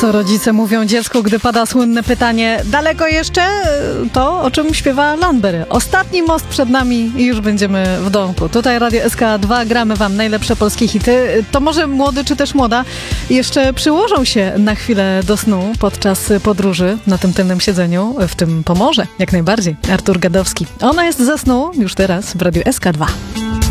Co rodzice mówią dziecku, gdy pada słynne pytanie: daleko jeszcze? To, o czym śpiewa Landberry. Ostatni most przed nami i już będziemy w domku. Tutaj Radio SK2, gramy wam najlepsze polskie hity. To może młody czy też młoda jeszcze przyłożą się na chwilę do snu podczas podróży na tym tylnym siedzeniu. W tym pomoże jak najbardziej Artur Gadowski. Ona jest ze snu już teraz w Radio SK2.